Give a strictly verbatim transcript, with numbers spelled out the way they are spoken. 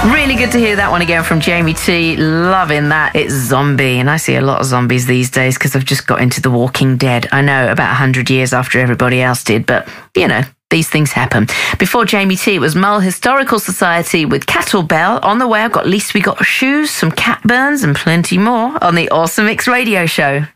Really good to hear that one again from Jamie T. Loving that. It's Zombie, and I see a lot of zombies these days because I've just got into The Walking Dead. I know, about one hundred years after everybody else did, but, you know, these things happen. Before Jamie T, it was Mull Historical Society with Cattle Bell. On the way, I've got Least We Got Shoes, some cat burns, and plenty more on the Awesome Mix Radio Show.